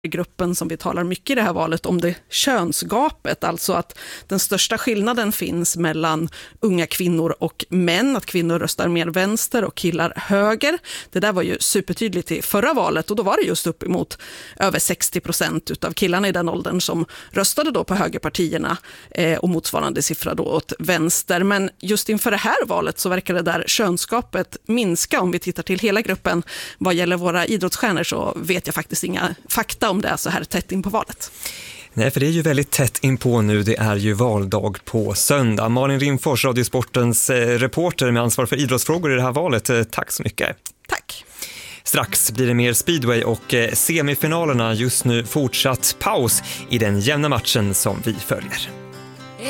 gruppen som vi talar mycket i det här valet om det könsgapet, alltså att den största skillnaden finns mellan unga kvinnor och män, att kvinnor röstar mer vänster och killar höger. Det där var ju supertydligt i förra valet och då var det just uppemot över 60% utav killarna i den åldern som röstade då på högerpartierna och motsvarande siffra då åt vänster. Men just inför det här valet så verkar det där könsgapet minska. Om vi tittar till hela gruppen vad gäller våra idrottsstjärnor så vet jag faktiskt inga fakta om det är så här tätt in på valet. Nej, för det är ju väldigt tätt in på nu. Det är ju valdag på söndag. Malin Rimfors, Radiosportens reporter med ansvar för idrottsfrågor i det här valet. Tack så mycket. Tack. Strax blir det mer speedway och semifinalerna. Just nu fortsatt paus i den jämna matchen som vi följer.